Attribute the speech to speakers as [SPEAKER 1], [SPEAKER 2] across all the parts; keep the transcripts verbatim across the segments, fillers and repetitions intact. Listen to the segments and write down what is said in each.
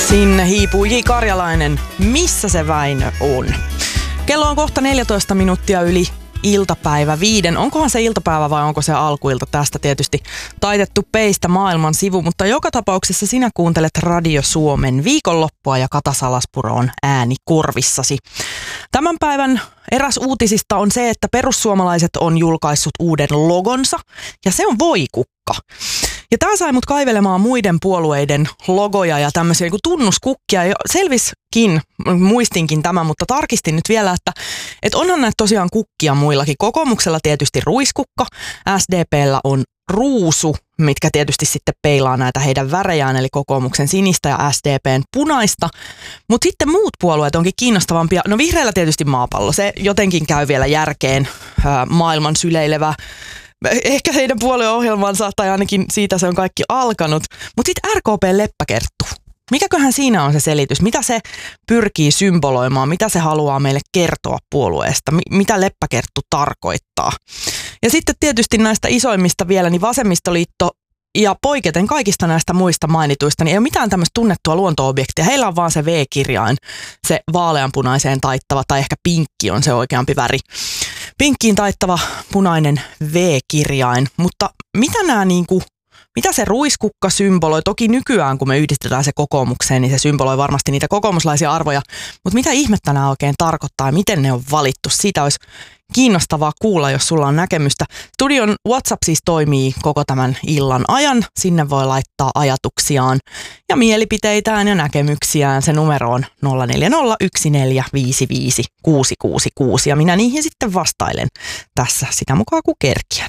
[SPEAKER 1] Sinne hiipuu J. Karjalainen. Missä se Väinö on? Kello on kohta neljätoista minuuttia yli iltapäivä viiden. Onkohan se iltapäivä vai onko se alkuilta? Tästä tietysti taitettu peistä maailman sivu, mutta joka tapauksessa sinä kuuntelet Radio Suomen viikonloppua ja Kata Salaspuro on ääni korvissasi. Tämän päivän eräs uutisista on se, että perussuomalaiset on julkaissut uuden logonsa ja se on voikukka. Ja tämä sai mut kaivelemaan muiden puolueiden logoja ja tämmöisiä niin kuin tunnuskukkia. Ja selviskin, muistinkin tämän, mutta tarkistin nyt vielä, että, että onhan näitä tosiaan kukkia muillakin. Kokoomuksella tietysti ruiskukka, S D P:llä on ruusu, mitkä tietysti sitten peilaa näitä heidän värejään, eli kokoomuksen sinistä ja S D P:n punaista. Mutta sitten muut puolueet onkin kiinnostavampia. No vihreillä tietysti maapallo, se jotenkin käy vielä järkeen, ää, maailman syleilevä. Ehkä heidän puolueohjelmansa, tai ainakin siitä se on kaikki alkanut. Mutta sitten R K P:n leppäkerttu. Mikäköhän siinä on se selitys? Mitä se pyrkii symboloimaan? Mitä se haluaa meille kertoa puolueesta? M- mitä leppäkerttu tarkoittaa? Ja sitten tietysti näistä isoimmista vielä, niin Vasemmistoliitto ja poiketen kaikista näistä muista mainituista, niin ei ole mitään tämmöistä tunnettua luonto-objektia. Heillä on vaan se V-kirjain, se vaaleanpunaiseen taittava, tai ehkä pinkki on se oikeampi väri. Pinkkiin taittava punainen V-kirjain, mutta mitä nämä niinku, mitä se ruiskukka symboloi? Toki nykyään, kun me yhdistetään se kokoomukseen, niin se symboloi varmasti niitä kokoomuslaisia arvoja, mutta mitä ihmettä nämä oikein tarkoittaa ja miten ne on valittu? Siitä olisi kiinnostavaa kuulla, jos sulla on näkemystä. Studion WhatsApp siis toimii koko tämän illan ajan. Sinne voi laittaa ajatuksiaan ja mielipiteitään ja näkemyksiään. Se numero on nolla neljä nolla yksi neljä viisi viisi kuusi kuusi kuusi ja minä niihin sitten vastailen tässä sitä mukaan kun kerkiän.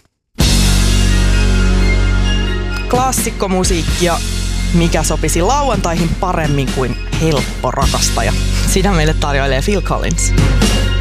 [SPEAKER 1] Klassikkomusiikkia, mikä sopisi lauantaihin paremmin kuin helppo rakastaja. Sitä meille tarjoilee Phil Collins.